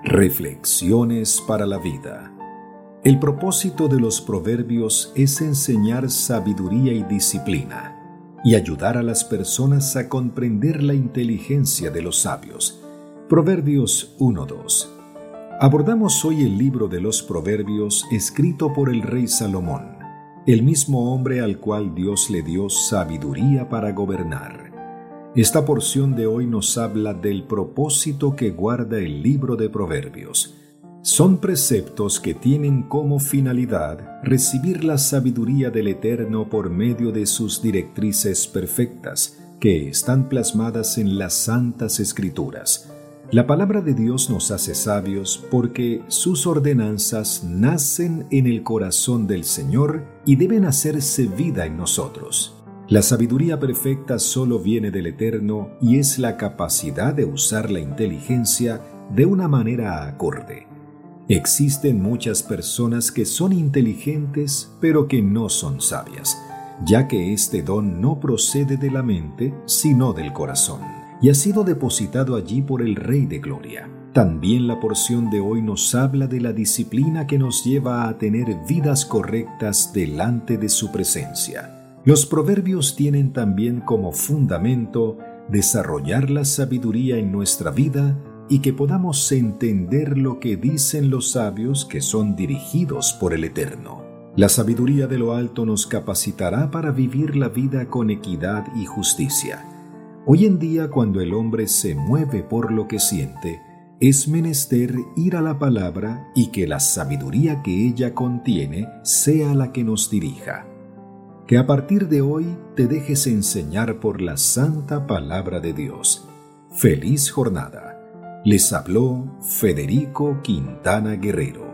Reflexiones para la vida. El propósito de los proverbios es enseñar sabiduría y disciplina y ayudar a las personas a comprender la inteligencia de los sabios. Proverbios 1:2. Abordamos hoy el libro de los Proverbios escrito por el rey Salomón, el mismo hombre al cual Dios le dio sabiduría para gobernar. Esta porción de hoy nos habla del propósito que guarda el libro de Proverbios. Son preceptos que tienen como finalidad recibir la sabiduría del Eterno por medio de sus directrices perfectas, que están plasmadas en las Santas Escrituras. La palabra de Dios nos hace sabios porque sus ordenanzas nacen en el corazón del Señor y deben hacerse vida en nosotros. La sabiduría perfecta solo viene del Eterno y es la capacidad de usar la inteligencia de una manera acorde. Existen muchas personas que son inteligentes pero que no son sabias, ya que este don no procede de la mente sino del corazón y ha sido depositado allí por el Rey de Gloria. También la porción de hoy nos habla de la disciplina que nos lleva a tener vidas correctas delante de su presencia. Los proverbios tienen también como fundamento desarrollar la sabiduría en nuestra vida y que podamos entender lo que dicen los sabios que son dirigidos por el Eterno. La sabiduría de lo alto nos capacitará para vivir la vida con equidad y justicia. Hoy en día, cuando el hombre se mueve por lo que siente, es menester ir a la palabra y que la sabiduría que ella contiene sea la que nos dirija. Que a partir de hoy te dejes enseñar por la santa palabra de Dios. ¡Feliz jornada! Les habló Federico Quintana Guerrero.